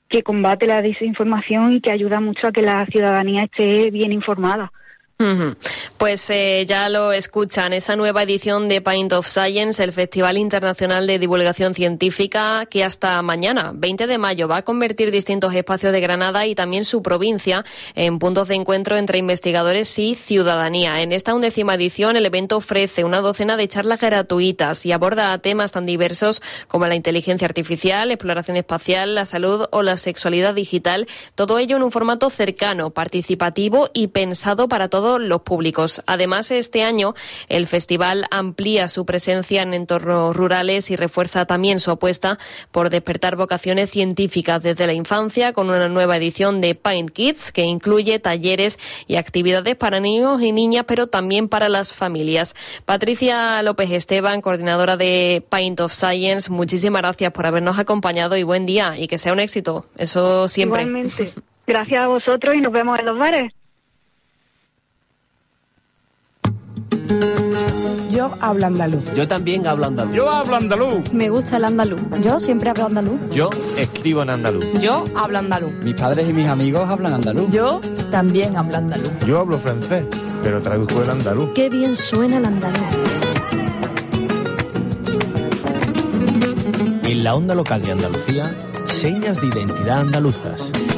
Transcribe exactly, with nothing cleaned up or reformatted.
que combate la desinformación y que ayuda mucho a que la ciudadanía esté bien informada. Uh-huh. Pues eh, ya lo escuchan, esa nueva edición de Pint of Science, el Festival Internacional de Divulgación Científica, que hasta mañana, veinte de mayo, va a convertir distintos espacios de Granada y también su provincia en puntos de encuentro entre investigadores y ciudadanía. En esta undécima edición, el evento ofrece una docena de charlas gratuitas y aborda temas tan diversos como la inteligencia artificial, exploración espacial, la salud o la sexualidad digital, todo ello en un formato cercano, participativo y pensado para todos los públicos. Además, este año el festival amplía su presencia en entornos rurales y refuerza también su apuesta por despertar vocaciones científicas desde la infancia con una nueva edición de Pint Kids que incluye talleres y actividades para niños y niñas, pero también para las familias. Patricia López Esteban, coordinadora de Pint of Science, muchísimas gracias por habernos acompañado y buen día y que sea un éxito. Eso siempre. Igualmente. Gracias a vosotros y nos vemos en los bares. Yo hablo andaluz. Yo también hablo andaluz. Yo hablo andaluz. Me gusta el andaluz. Yo siempre hablo andaluz. Yo escribo en andaluz. Yo hablo andaluz. Mis padres y mis amigos hablan andaluz. Yo también hablo andaluz. Yo hablo francés, pero traduzco el andaluz. Qué bien suena el andaluz. En la onda local de Andalucía, señas de identidad andaluzas.